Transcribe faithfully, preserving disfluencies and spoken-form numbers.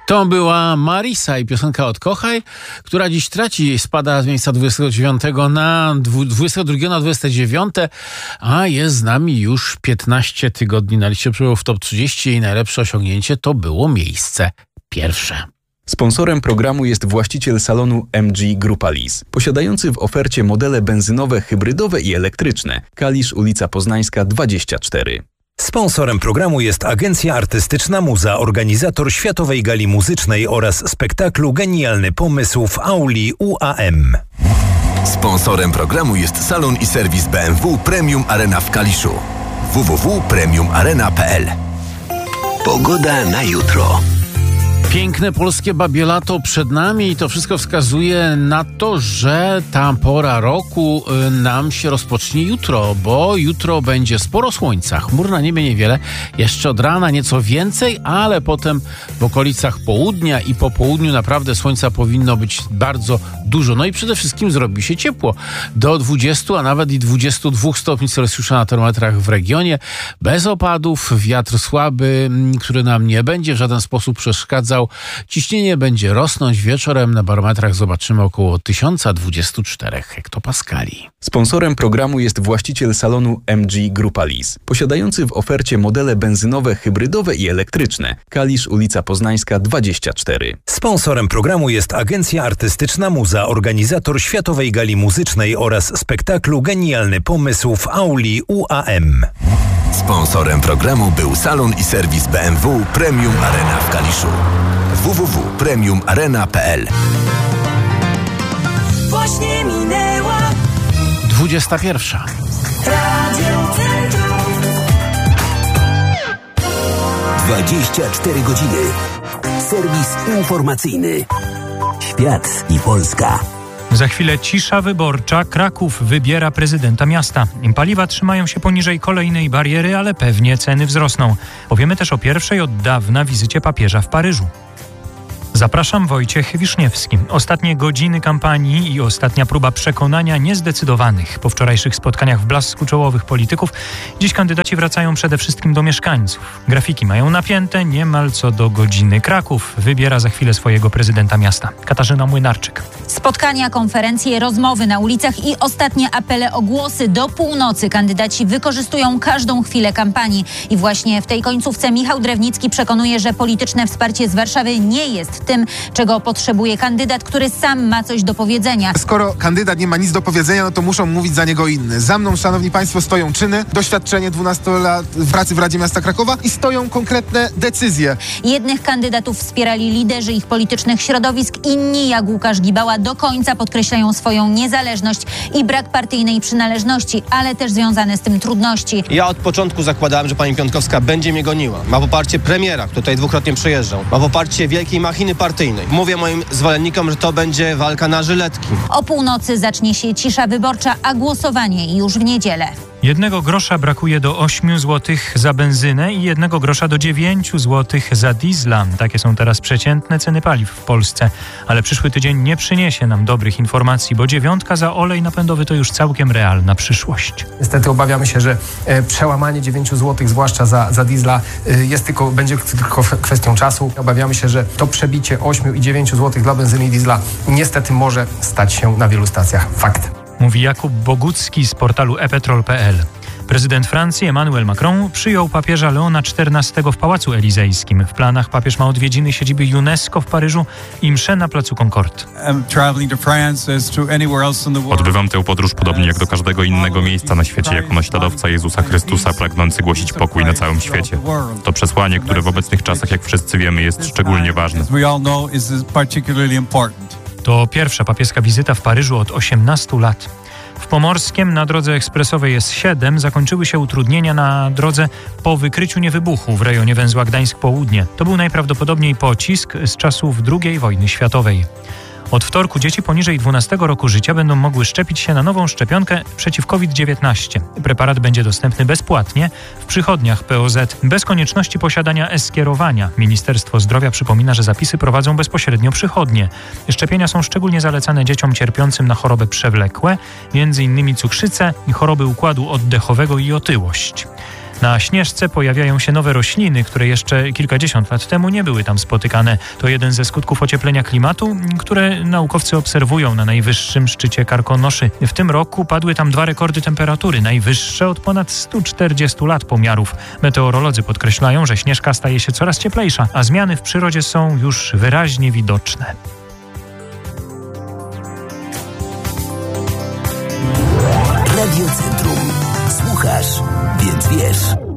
To była Marisa i piosenka Odkochaj, która dziś traci, spada z miejsca dwudziestego dziewiątego na dwudziestego drugiego na dwudzieste dziewiąte, a jest z nami już piętnaście tygodni na liście przebojów Top trzydzieści. Jej najlepsze osiągnięcie to było miejsce pierwsze. Sponsorem programu jest właściciel salonu M G Grupa Lease, posiadający w ofercie modele benzynowe, hybrydowe i elektryczne. Kalisz, ulica Poznańska dwadzieścia cztery. Sponsorem programu jest Agencja Artystyczna Muza, organizator Światowej Gali Muzycznej oraz spektaklu Genialny Pomysł w auli U A M. Sponsorem programu jest salon i serwis B M W Premium Arena w Kaliszu. w w w kropka premium arena kropka p l. Pogoda na jutro. Piękne polskie babie lato przed nami i to wszystko wskazuje na to, że ta pora roku nam się rozpocznie jutro, bo jutro będzie sporo słońca, chmur na niebie niewiele, jeszcze od rana nieco więcej, ale potem w okolicach południa i po południu naprawdę słońca powinno być bardzo dużo. No i przede wszystkim zrobi się ciepło, do dwudziestu, a nawet i dwudziestu dwóch stopni Celsjusza na termometrach w regionie, bez opadów, wiatr słaby, który nam nie będzie w żaden sposób przeszkadzał. Ciśnienie będzie rosnąć, wieczorem na barometrach zobaczymy około tysiąc dwadzieścia cztery hektopaskali. Sponsorem programu jest właściciel salonu M G Grupa Lease, posiadający w ofercie modele benzynowe, hybrydowe i elektryczne. Kalisz, ulica Poznańska dwadzieścia cztery. Sponsorem programu jest Agencja Artystyczna Muza, organizator Światowej Gali Muzycznej oraz spektaklu Genialny Pomysł w auli U A M. Sponsorem programu był salon i serwis B M W Premium Arena w Kaliszu. w w w kropka premium arena kropka p l. Właśnie minęła dwudziesta pierwsza. Radio Centrum. dwadzieścia cztery godziny. Serwis informacyjny. Świat i Polska. Za chwilę cisza wyborcza. Kraków wybiera prezydenta miasta. Paliwa trzymają się poniżej kolejnej bariery, ale pewnie ceny wzrosną. Powiemy też o pierwszej od dawna wizycie papieża w Paryżu. Zapraszam, Wojciech Wiszniewski. Ostatnie godziny kampanii i ostatnia próba przekonania niezdecydowanych. Po wczorajszych spotkaniach w blasku czołowych polityków, dziś kandydaci wracają przede wszystkim do mieszkańców. Grafiki mają napięte niemal co do godziny. Kraków wybiera za chwilę swojego prezydenta miasta. Katarzyna Młynarczyk. Spotkania, konferencje, rozmowy na ulicach i ostatnie apele o głosy do północy. Kandydaci wykorzystują każdą chwilę kampanii. I właśnie w tej końcówce Michał Drewnicki przekonuje, że polityczne wsparcie z Warszawy nie jest tym, czego potrzebuje kandydat, który sam ma coś do powiedzenia. Skoro kandydat nie ma nic do powiedzenia, no to muszą mówić za niego inni. Za mną, szanowni państwo, stoją czyny, doświadczenie dwunastu lat w pracy w Radzie Miasta Krakowa i stoją konkretne decyzje. Jednych kandydatów wspierali liderzy ich politycznych środowisk, inni, jak Łukasz Gibała, do końca podkreślają swoją niezależność i brak partyjnej przynależności, ale też związane z tym trudności. Ja od początku zakładałem, że pani Piontkowska będzie mnie goniła. Ma poparcie premiera, który tutaj dwukrotnie przyjeżdżał. Ma poparcie wielkiej machiny partyjnej. Mówię moim zwolennikom, że to będzie walka na żyletki. O północy zacznie się cisza wyborcza, a głosowanie już w niedzielę. Jednego grosza brakuje do ośmiu złotych za benzynę i jednego grosza do dziewięciu złotych za diesla. Takie są teraz przeciętne ceny paliw w Polsce. Ale przyszły tydzień nie przyniesie nam dobrych informacji, bo dziewiątka za olej napędowy to już całkiem realna przyszłość. Niestety obawiamy się, że e, przełamanie dziewięciu złotych, zwłaszcza za, za diesla, e, jest tylko, będzie tylko kwestią czasu. Obawiamy się, że to przebicie ośmiu i dziewięciu złotych dla benzyny i diesla niestety może stać się na wielu stacjach. Fakt. Mówi Jakub Bogucki z portalu e petrol kropka p l. Prezydent Francji Emmanuel Macron przyjął papieża Leona czternastego w Pałacu Elizejskim. W planach papież ma odwiedziny siedziby UNESCO w Paryżu i mszę na placu Concorde. Odbywam tę podróż podobnie jak do każdego innego miejsca na świecie, jako naśladowca Jezusa Chrystusa pragnący głosić pokój na całym świecie. To przesłanie, które w obecnych czasach, jak wszyscy wiemy, jest szczególnie ważne. To pierwsza papieska wizyta w Paryżu od osiemnastu lat. W Pomorskiem na drodze ekspresowej S siedem zakończyły się utrudnienia na drodze po wykryciu niewybuchu w rejonie węzła Gdańsk-Południe. To był najprawdopodobniej pocisk z czasów drugiej wojny światowej. Od wtorku dzieci poniżej dwunastego roku życia będą mogły szczepić się na nową szczepionkę przeciw COVID dziewiętnaście. Preparat będzie dostępny bezpłatnie w przychodniach P O Z, bez konieczności posiadania e-skierowania. Ministerstwo Zdrowia przypomina, że zapisy prowadzą bezpośrednio przychodnie. Szczepienia są szczególnie zalecane dzieciom cierpiącym na choroby przewlekłe, między innymi cukrzycę, choroby układu oddechowego i otyłość. Na Śnieżce pojawiają się nowe rośliny, które jeszcze kilkadziesiąt lat temu nie były tam spotykane. To jeden ze skutków ocieplenia klimatu, które naukowcy obserwują na najwyższym szczycie Karkonoszy. W tym roku padły tam dwa rekordy temperatury, najwyższe od ponad stu czterdziestu lat pomiarów. Meteorolodzy podkreślają, że Śnieżka staje się coraz cieplejsza, a zmiany w przyrodzie są już wyraźnie widoczne. Radio Centrum. Słuchasz, więc wiesz.